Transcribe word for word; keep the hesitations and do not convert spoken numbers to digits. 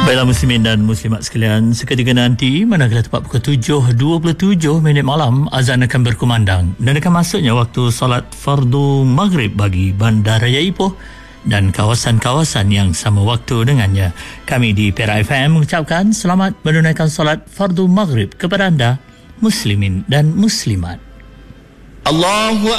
Baiklah muslimin dan muslimat sekalian, seketika nanti manakala tepat pukul tujuh dua puluh tujuh minit malam, azan akan berkumandang dan akan masuknya waktu solat fardu maghrib bagi Bandaraya Ipoh dan kawasan-kawasan yang sama waktu dengannya. Kami di Perak F M mengucapkan selamat menunaikan solat fardu maghrib kepada anda muslimin dan muslimat. Allahu